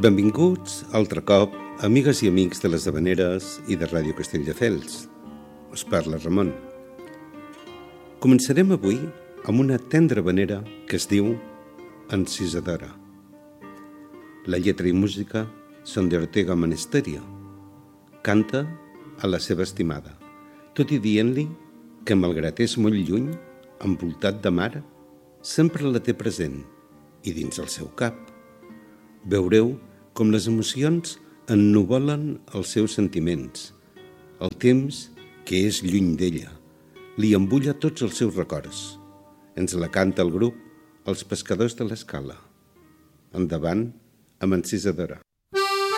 Benvinguts altre cop, amigues i amics de les Havaneres i de Ràdio Castelldefels. Us parla Ramon. Començarem avui amb una tendra havanera que es diu Encisadora. La lletra i música són d'Ortega Monesterio. Canta a la seva estimada, tot i dient-li que, malgrat és molt lluny, envoltat de mar, sempre la té present i dins el seu cap. Veureu com les emocions ennuvolen els seus sentiments. El temps, que és lluny d'ella, li embulla tots els seus records. Ens la canta el grup Els Pescadors de l'Escala. Endavant amb Encisadora.